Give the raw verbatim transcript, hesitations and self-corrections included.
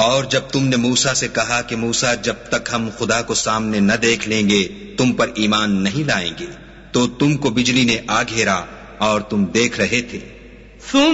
और जब तुमने मूसा से कहा कि मूसा, जब तक हम खुदा को सामने न देख लेंगे तुम पर ईमान नहीं लाएंगे, तो तुमको बिजली ने आ घेरा और तुम देख रहे थे।